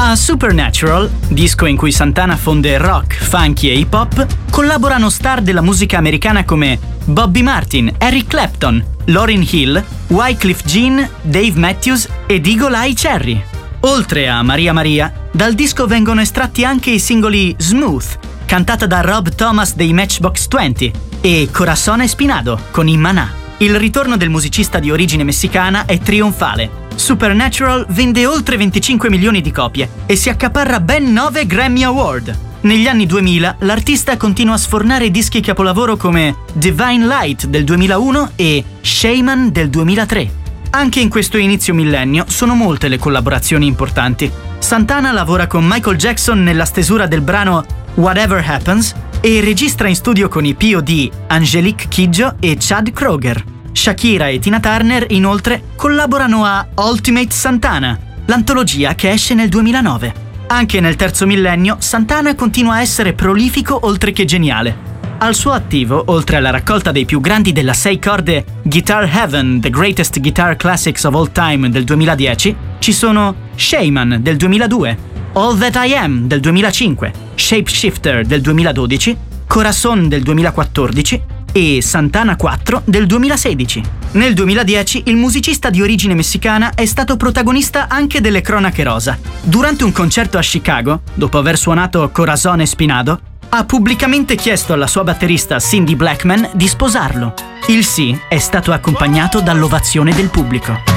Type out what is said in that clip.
A Supernatural, disco in cui Santana fonde rock, funky e hip hop, collaborano star della musica americana come Bobby Martin, Eric Clapton, Lauryn Hill, Wyclef Jean, Dave Matthews ed Eagle Eye Cherry. Oltre a Maria Maria, dal disco vengono estratti anche i singoli Smooth, cantata da Rob Thomas dei Matchbox 20, e Corazón Espinado con Maná. Il ritorno del musicista di origine messicana è trionfale. Supernatural vende oltre 25 milioni di copie e si accaparra ben 9 Grammy Award. Negli anni 2000 l'artista continua a sfornare dischi capolavoro come Divine Light del 2001 e Shaman del 2003. Anche in questo inizio millennio sono molte le collaborazioni importanti. Santana lavora con Michael Jackson nella stesura del brano Whatever Happens e registra in studio con i P.O.D. Angelique Kidjo e Chad Kroger. Shakira e Tina Turner inoltre collaborano a Ultimate Santana, l'antologia che esce nel 2009. Anche nel terzo millennio Santana continua a essere prolifico oltre che geniale. Al suo attivo, oltre alla raccolta dei più grandi della 6 corde Guitar Heaven, The Greatest Guitar Classics of All Time del 2010, ci sono Shaman del 2002, All That I Am del 2005, Shapeshifter del 2012, Corazón del 2014 e Santana 4 del 2016. Nel 2010 il musicista di origine messicana è stato protagonista anche delle cronache rosa. Durante un concerto a Chicago, dopo aver suonato Corazón Espinado, ha pubblicamente chiesto alla sua batterista Cindy Blackman di sposarlo. Il sì è stato accompagnato dall'ovazione del pubblico.